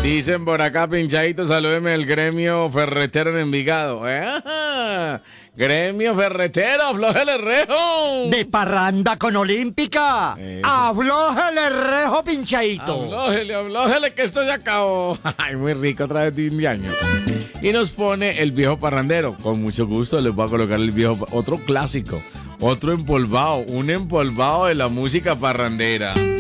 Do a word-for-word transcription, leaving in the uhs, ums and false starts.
Dicen por acá, pinchadito, salúdeme el gremio ferretero en Envigado. ¿Eh? Gremio ferretero, aflójele rejo. De parranda con Olímpica. Eso. Aflójele rejo, pinchadito. Aflójele, aflójele, que esto ya acabó. Ay, muy rico, otra vez de de año. Y nos pone el viejo parrandero. Con mucho gusto les voy a colocar el viejo, otro clásico, otro empolvado, un empolvado de la música parrandera.